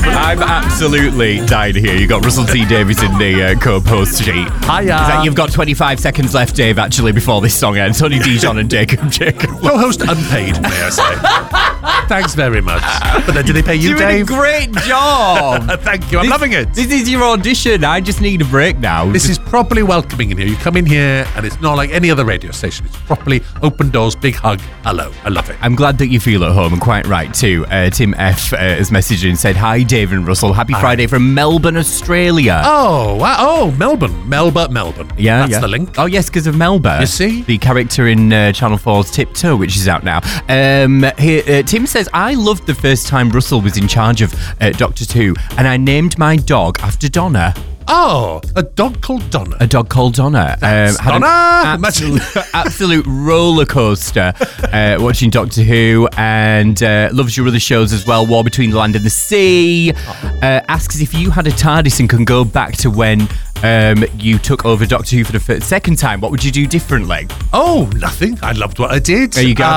I'm absolutely dying here. You've got Russell T Davies in the co-post sheet. Hiya. You've got 25 seconds left, Dave, actually, before this song ends. Tony Dijon and Jacob. Co-host unpaid, may I say. Thanks very much. But then, do they pay you, Doing Dave? a great job. Thank you. I'm loving it. This is your audition. I just need a break now. This is properly welcoming in here. You come in here and it's not like any other radio station. It's properly open doors, big hug. Hello. I love it. I'm glad that you feel at home, and quite right too. Tim F has messaged and said, "Hi, Dave and Russell. Happy Friday from Melbourne, Australia." Oh, wow. Oh, Melbourne. Melbourne. Yeah, That's the link. Oh, yes, because of Melba. You see? The character in Channel 4's Tiptoe, which is out now. Tim says, I loved the first time Russell was in charge of Doctor Who, and I named my dog after Donna. Oh, a dog called Donna. A dog called Donna. Had Donna! an absolute roller coaster watching Doctor Who, and loves your other shows as well, War Between the Land and the Sea. Asks if you had a TARDIS and can go back to when you took over Doctor Who for the second time, what would you do differently? Oh, nothing. I loved what I did. There you go.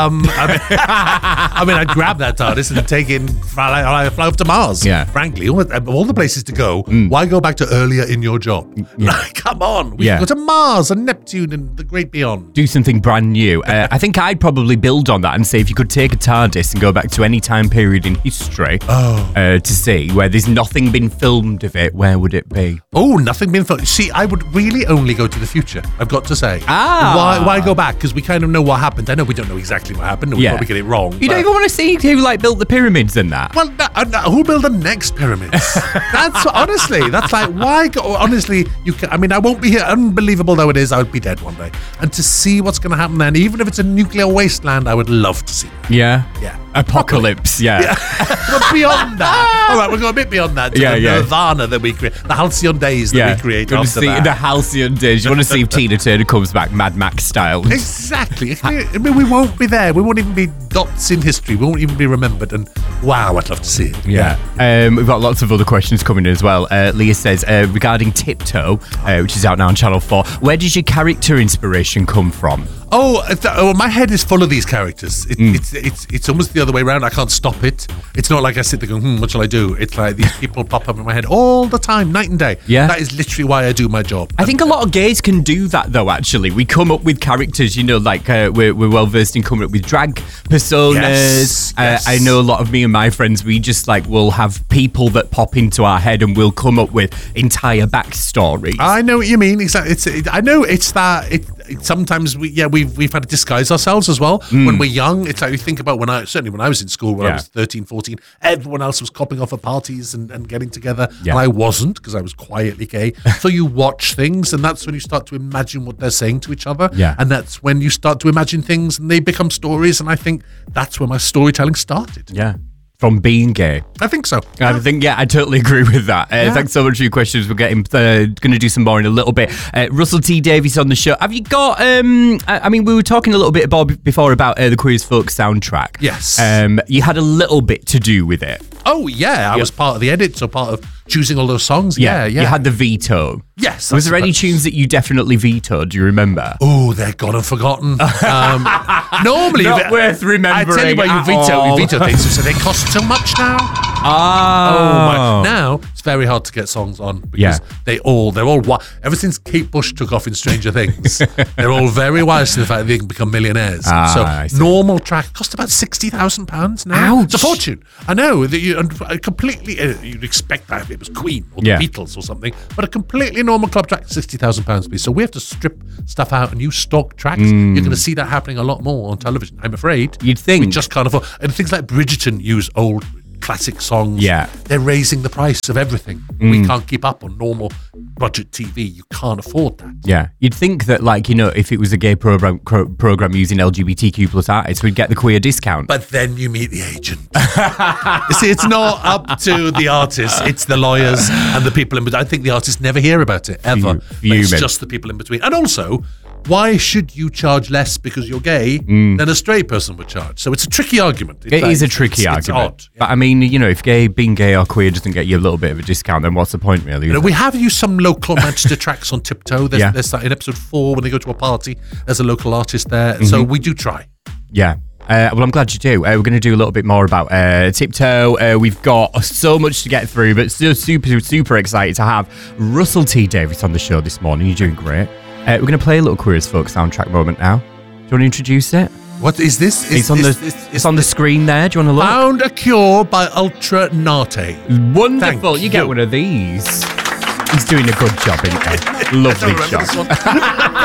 I mean, I'd grab that TARDIS and take it and fly off to Mars. Yeah. Frankly, all the places to go, why go back to earlier in your job? Yeah. Like, come on. We can go to Mars and Neptune and the great beyond. Do something brand new. I think I'd probably build on that and say if you could take a TARDIS and go back to any time period in history to see where there's nothing been filmed of it, where would it be? Oh, nothing been filmed. See, I would really only go to the future, I've got to say. Why go back? Because we kind of know what happened. I know we don't know exactly what happened. We probably get it wrong. You don't even want to see who built the pyramids and that? Well, who built the next pyramids? Honestly, that's like, why go? Honestly, I won't be here. Unbelievable though it is, I would be dead one day. And to see what's going to happen then, even if it's a nuclear wasteland, I would love to see that. Yeah? Yeah. Apocalypse, yeah. But beyond that. All right, we'll go a bit beyond that. The Nirvana that we create, the halcyon days that we create after that. The halcyon days. You want to see if Tina Turner comes back Mad Max style. Exactly. I mean, we won't be there. We won't even be dots in history. We won't even be remembered. And wow, I'd love to see it. Yeah. We've got lots of other questions coming in as well. Leah says, regarding Tiptoe, which is out now on Channel 4, where does your character inspiration come from? Oh, my head is full of these characters. It's almost the other way around. I can't stop it. It's not like I sit there going, what shall I do? It's like these people pop up in my head all the time, night and day. Yeah. That is literally why I do my job. I think a lot of gays can do that, though, actually. We come up with characters, like we're well versed in coming up with drag personas. Yes. I know a lot of me and my friends, we just we'll have people that pop into our head and we'll come up with entire backstories. I know what you mean. Exactly. I know it's that. Sometimes we've had to disguise ourselves as well when we're young. It's like you think about when I was in school when I was 13, 14, everyone else was copping off at parties and getting together, and I wasn't because I was quietly gay. So you watch things, and that's when you start to imagine what they're saying to each other, and that's when you start to imagine things, and they become stories. And I think that's where my storytelling started. Yeah. From being gay. I think so. I totally agree with that. Thanks so much for your questions. We're going to do some more in a little bit. Russell T Davies on the show. Have you got, we were talking a little bit before about the Queer as Folk soundtrack. Yes. You had a little bit to do with it. Oh, yeah. I was part of the edit, so part of choosing all those songs. Yeah. You had the veto. Yes. Was there any tunes that you definitely vetoed? Do you remember? Oh, they're gone and forgotten. Normally, not worth remembering. I tell you why you veto things. So they cost so much now. Oh my! Now it's very hard to get songs on because they're all ever since Kate Bush took off in Stranger Things, they're all very wise to the fact that they can become millionaires. So normal track cost about £60,000 now. Ouch. It's a fortune. I know that you'd expect that if it was Queen or the Beatles or something, but a completely normal club track £60,000 piece. So we have to strip stuff out and use stock tracks. You're going to see that happening a lot more on television. I'm afraid. You'd think. We just can't afford. And things like Bridgerton use old classic songs. Yeah. They're raising the price of everything. We can't keep up on normal budget TV. You can't afford that. Yeah. You'd think that, if it was a gay program using LGBTQ plus artists, we'd get the queer discount. But then you meet the agent. You see, it's not up to the artists. It's the lawyers and the people in between. I think the artists never hear about it, ever. It's just the people in between. And also, why should you charge less because you're gay than a straight person would charge? So it's a tricky argument. It is a tricky argument. It's odd. But I mean, if being gay or queer doesn't get you a little bit of a discount, then what's the point, really? We have used some local Manchester tracks on Tiptoe. There's that in episode 4 when they go to a party. There's a local artist there. So we do try. Yeah. Well, I'm glad you do. We're going to do a little bit more about Tiptoe. We've got so much to get through, but still super excited to have Russell T Davies on the show this morning. You're doing great. We're going to play a little Queer as Folk soundtrack moment now. Do you want to introduce it? What is this? It's on the screen there. Do you want to look? Found a Cure by Ultra Nate. Wonderful. You get one of these. He's doing a good job, isn't he? Lovely job.